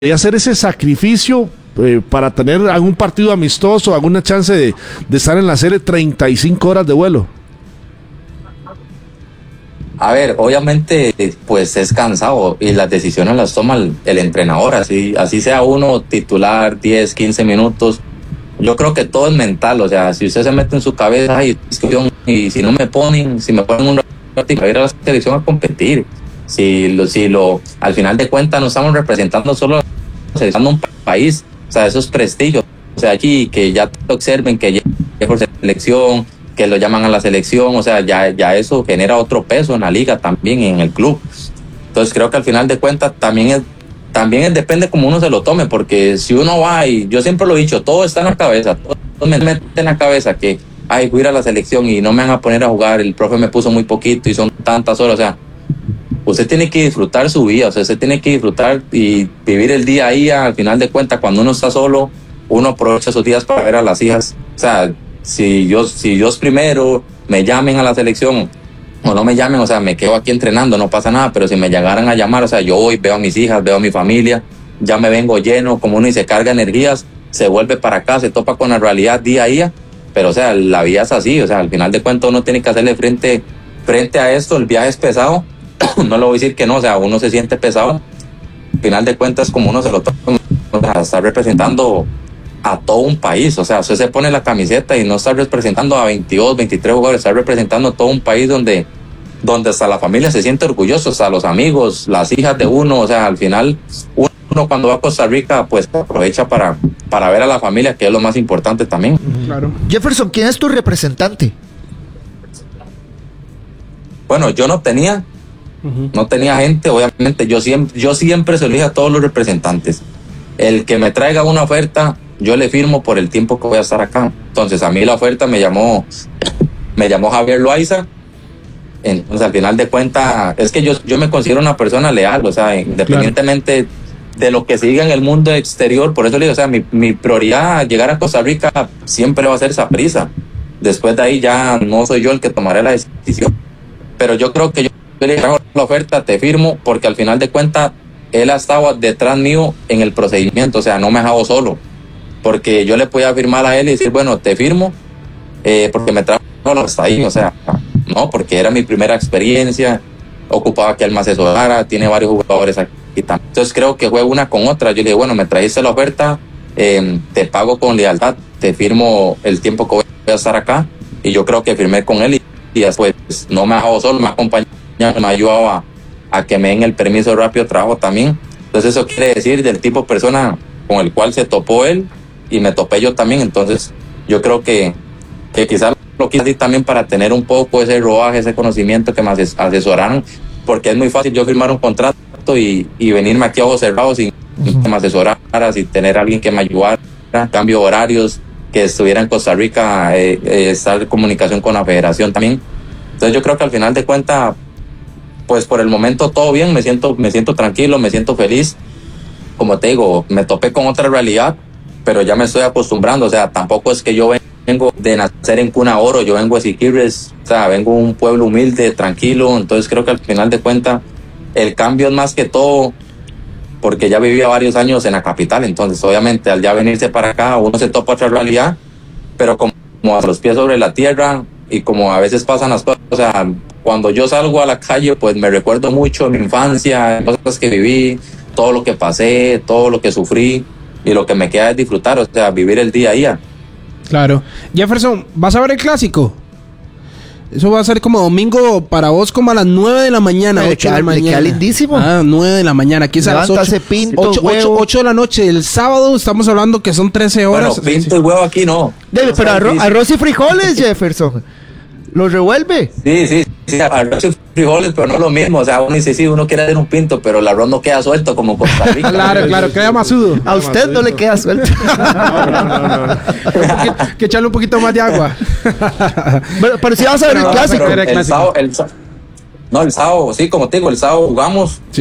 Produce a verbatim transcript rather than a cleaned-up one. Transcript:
hacer ese sacrificio eh, para tener algún partido amistoso, alguna chance de, de estar en la serie treinta y cinco horas de vuelo? A ver, obviamente pues es cansado y las decisiones las toma el, el entrenador, así, así sea uno titular diez, quince minutos. Yo creo que todo es mental, o sea, si usted se mete en su cabeza y, y si no me ponen, si me ponen un ratito a ir a la selección a competir, si lo, si lo, al final de cuentas no estamos representando solo representando un país, o sea, eso es prestigio, o sea, aquí que ya te observen que ya por selección, que lo llaman a la selección, o sea, ya, ya eso genera otro peso en la liga también, en el club. Entonces creo que al final de cuentas también es, también es, depende cómo uno se lo tome, porque si uno va y, yo siempre lo he dicho, todo está en la cabeza, todo me mete en la cabeza que, ay, voy a ir a la selección y no me van a poner a jugar, el profe me puso muy poquito y son tantas horas, o sea, usted tiene que disfrutar su vida, o sea, usted tiene que disfrutar y vivir el día a día. Al final de cuentas, cuando uno está solo, uno aprovecha esos días para ver a las hijas. O sea, si yo, si Dios primero me llamen a la selección o no me llamen, o sea, me quedo aquí entrenando, no pasa nada, pero si me llegaran a llamar, o sea, yo voy, veo a mis hijas, veo a mi familia, ya me vengo lleno, como uno dice, carga energías, se vuelve para acá, se topa con la realidad día a día, pero o sea, la vida es así, o sea, al final de cuentas uno tiene que hacerle frente, frente a esto, el viaje es pesado. No le voy a decir que no, o sea, uno se siente pesado. Al final de cuentas, como uno se lo toma, o sea, está representando a todo un país. O sea, usted se pone la camiseta y no está representando a veintidós, veintitrés jugadores, está representando a todo un país donde, donde hasta la familia se siente orgullosa, o sea, los amigos, las hijas de uno. O sea, al final, uno cuando va a Costa Rica, pues aprovecha para, para ver a la familia, que es lo más importante también. Claro. Jefferson, ¿quién es tu representante? Bueno, yo no tenía. Uh-huh. No tenía gente, obviamente yo siempre, yo siempre se lo dije a todos los representantes, el que me traiga una oferta, yo le firmo por el tiempo que voy a estar acá. Entonces a mí la oferta me llamó, me llamó Javier Loaiza. Entonces al final de cuentas, es que yo, yo me considero una persona leal, o sea, independientemente claro. de lo que se diga en el mundo exterior, por eso le digo, o sea, mi, mi prioridad llegar a Costa Rica siempre va a ser Saprissa. Después de ahí ya no soy yo el que tomaré la decisión, pero yo creo que yo le hago la oferta, te firmo, porque al final de cuentas él ha estado detrás mío en el procedimiento, o sea, no me ha dejado solo, porque yo le podía firmar a él y decir, bueno, te firmo, eh, porque me trajo hasta ahí, o sea, no, porque era mi primera experiencia, ocupaba que él me asesorara, tiene varios jugadores aquí también. Entonces creo que fue una con otra. Yo le dije, bueno, me trajiste la oferta, eh, te pago con lealtad, te firmo el tiempo que voy a estar acá, y yo creo que firmé con él y, y después no me ha dejado solo, me ha acompañado, me ayudado a, a que me den el permiso de rápido trabajo también. Entonces eso quiere decir del tipo de persona con el cual se topó él y me topé yo también. Entonces yo creo que, que quizás lo quise decir también para tener un poco ese rodaje, ese conocimiento, que me asesoraron, porque es muy fácil yo firmar un contrato y, y venirme aquí a ojos cerrados sin que me asesorara, sin tener a alguien que me ayudara, cambio de horarios, que estuviera en Costa Rica, eh, eh, estar en comunicación con la federación también. Entonces yo creo que al final de cuentas, pues por el momento todo bien, me siento, me siento tranquilo, me siento feliz. Como te digo, me topé con otra realidad, pero ya me estoy acostumbrando. O sea, tampoco es que yo vengo de nacer en cuna oro, yo vengo de Siquirres, o sea, vengo de un pueblo humilde, tranquilo. Entonces creo que al final de cuentas el cambio es más que todo porque ya vivía varios años en la capital. Entonces obviamente al ya venirse para acá uno se topa otra realidad, pero como, como a los pies sobre la tierra, y como a veces pasan las cosas, o sea, cuando yo salgo a la calle, pues me recuerdo mucho de mi infancia, cosas que viví, todo lo que pasé, todo lo que sufrí, y lo que me queda es disfrutar, o sea, vivir el día a día. Claro. Jefferson, ¿vas a ver el clásico? Eso va a ser como domingo para vos, como a las nueve de la mañana, ocho de la mañana. Me queda lindísimo. Ah, nueve de la mañana. Aquí es a las ocho. Pinto, ocho, ocho, ocho de la noche. El sábado estamos hablando que son trece horas. Bueno, pinto y huevo aquí no. Debe, pero arro arroz y frijoles, Jefferson. ¿Lo revuelve? Sí, sí, sí, arroz y frijoles, pero no lo mismo. O sea, uno dice, sí, uno quiere hacer un pinto, pero el arroz no queda suelto como Costa Rica. Claro, claro, queda masudo. A usted no le queda suelto. No, no, no, no. Que, que echarle un poquito más de agua. Pero, pero si vas a ver el clásico. El sábado, el, no, el sábado, sí, como te digo, el sábado jugamos. Sí.